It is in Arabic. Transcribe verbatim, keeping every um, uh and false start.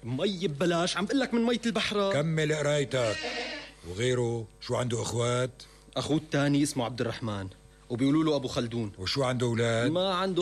مي ببلاش، عم بقلك من مية البحر. كمل قرايتك. وغيره شو عنده اخوات؟ اخوه الثاني اسمه عبد الرحمن وبيقولوا له ابو خلدون. وشو عنده اولاد؟ ما عنده